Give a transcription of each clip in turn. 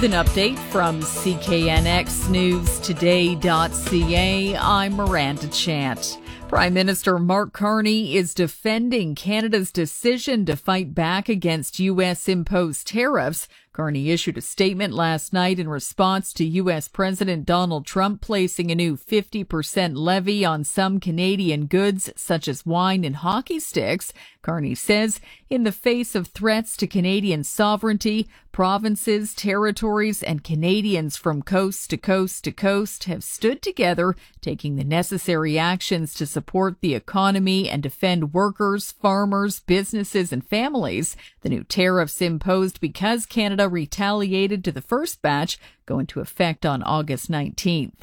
With an update from CKNXNewsToday.ca, I'm Miranda Chant. Prime Minister Mark Carney is defending Canada's decision to fight back against U.S. imposed tariffs. Carney issued a statement last night in response to U.S. President Donald Trump placing a new 50% levy on some Canadian goods, such as wine and hockey sticks. Carney says, in the face of threats to Canadian sovereignty, provinces, territories, and Canadians from coast to coast to coast have stood together, taking the necessary actions to support the economy and defend workers, farmers, businesses, and families. The new tariffs imposed because Canada retaliated to the first batch go into effect on August 19th.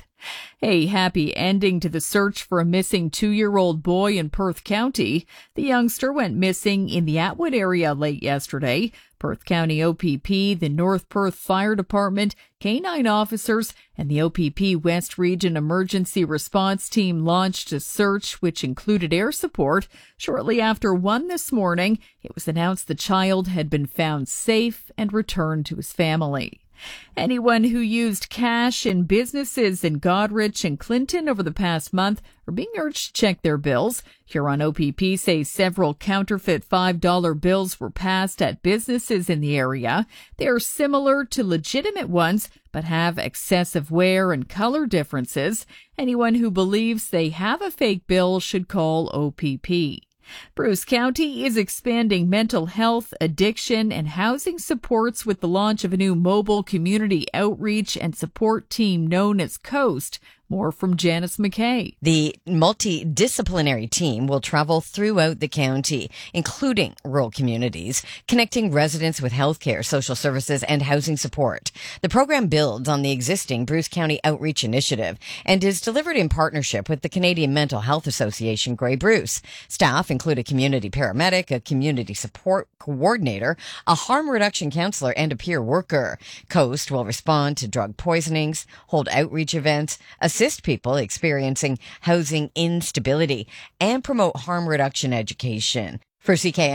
A happy ending to the search for a missing 2-year-old boy in Perth County. The youngster went missing in the Atwood area late yesterday. Perth County OPP, the North Perth Fire Department, K-9 officers, and the OPP West Region Emergency Response Team launched a search which included air support. Shortly after 1 this morning, it was announced the child had been found safe and returned to his family. Anyone who used cash in businesses in Goderich and Clinton over the past month are being urged to check their bills. Huron OPP say several counterfeit $5 bills were passed at businesses in the area. They are similar to legitimate ones, but have excessive wear and color differences. Anyone who believes they have a fake bill should call OPP. Bruce County is expanding mental health, addiction, and housing supports with the launch of a new mobile community outreach and support team known as COAST. More from Janice McKay. The multidisciplinary team will travel throughout the county, including rural communities, connecting residents with healthcare, social services, and housing support. The program builds on the existing Bruce County Outreach Initiative and is delivered in partnership with the Canadian Mental Health Association, Grey Bruce. Staff include a community paramedic, a community support coordinator, a harm reduction counselor, and a peer worker. COAST will respond to drug poisonings, hold outreach events, assist people experiencing housing instability, and promote harm reduction education. For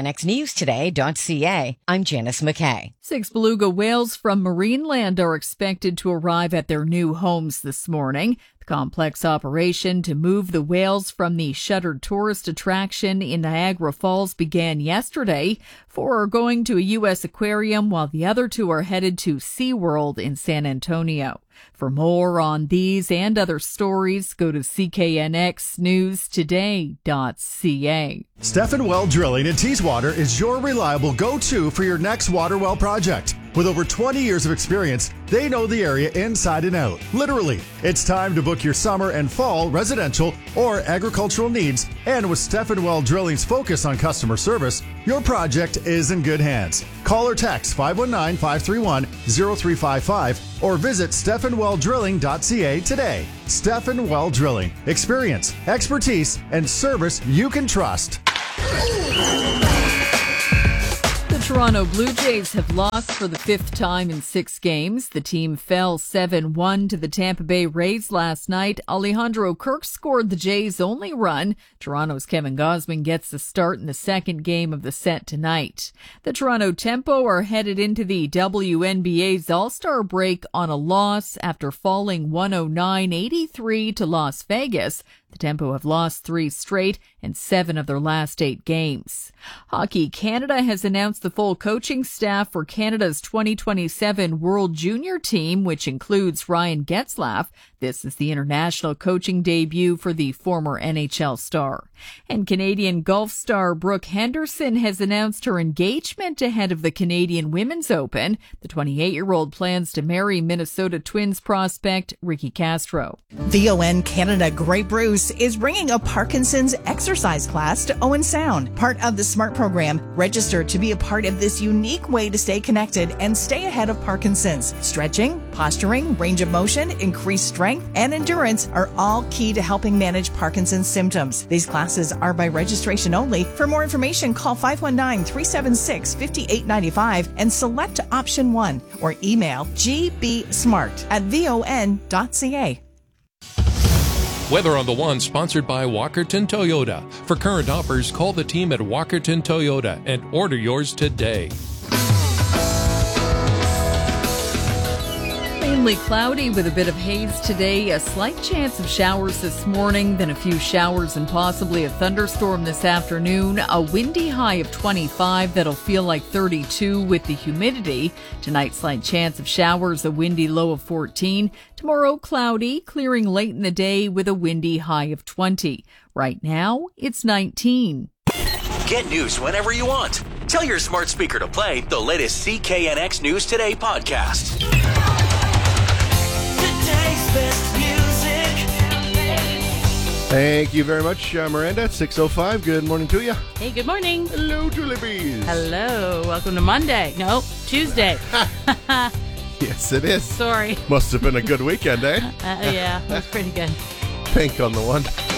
CKNXNewsToday.ca, I'm Janice McKay. 6 beluga whales from Marineland are expected to arrive at their new homes this morning. The complex operation to move the whales from the shuttered tourist attraction in Niagara Falls began yesterday. 4 are going to a U.S. aquarium, while the other 2 are headed to SeaWorld in San Antonio. For more on these and other stories, go to CKNXNewsToday.ca. Stefan Well Drilling in Teeswater is your reliable go-to for your next water well project. With over 20 years of experience, they know the area inside and out. Literally, it's time to book your summer and fall residential or agricultural needs. And with Stefan Well Drilling's focus on customer service, your project is in good hands. Call or text 519-531-0355 or visit StefanWellDrilling.ca today. Stefan Well Drilling. Experience, expertise, and service you can trust. The Toronto Blue Jays have lost for the 5th time in 6 games. The team fell 7-1 to the Tampa Bay Rays last night. Alejandro Kirk scored the Jays' only run. Toronto's Kevin Gausman gets the start in the second game of the set tonight. The Toronto Tempo are headed into the WNBA's All-Star break on a loss after falling 109-83 to Las Vegas. The Tempo have lost 3 straight and 7 of their last 8 games. Hockey Canada has announced the full coaching staff for Canada's 2027 World Junior team, which includes Ryan Getzlaf. This is the international coaching debut for the former NHL star. And Canadian golf star Brooke Henderson has announced her engagement ahead of the Canadian Women's Open. The 28-year-old plans to marry Minnesota Twins prospect Ricky Castro. VON Canada Grey Bruce is bringing a Parkinson's exercise class to Owen Sound. Part of the SMART program, register to be a part of this unique way to stay connected and stay ahead of Parkinson's. Stretching, posturing, range of motion, increased strength, and endurance are all key to helping manage Parkinson's symptoms. These classes are by registration only. For more information, call 519-376-5895 and select option 1 or email gbsmart@von.ca. Weather on the One, sponsored by Walkerton Toyota. For current offers, call the team at Walkerton Toyota and order yours today. Mainly cloudy with a bit of haze today. A slight chance of showers this morning, then a few showers and possibly a thunderstorm this afternoon. A windy high of 25 that'll feel like 32 with the humidity. Tonight, slight chance of showers, a windy low of 14. Tomorrow, cloudy, clearing late in the day with a windy high of 20. Right now, it's 19. Get news whenever you want. Tell your smart speaker to play the latest CKNX News Today podcast. Today's best music. Thank you very much, Miranda. 6:05. Good morning to you. Hey, good morning. Hello, Tulipies. Hello. Welcome to Monday. No, Tuesday. Yes, it is. Sorry. Must have been a good weekend, eh? Yeah, it was pretty good. Pink on the one.